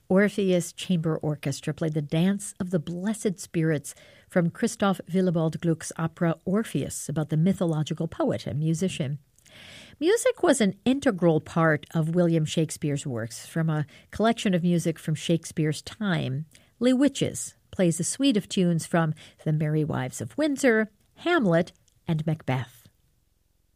Orpheus Chamber Orchestra played the Dance of the Blessed Spirits from Christoph Willibald Gluck's opera Orpheus, about the mythological poet and musician. Music was an integral part of William Shakespeare's works. From a collection of music from Shakespeare's time, Les Witches plays a suite of tunes from The Merry Wives of Windsor, Hamlet, and Macbeth.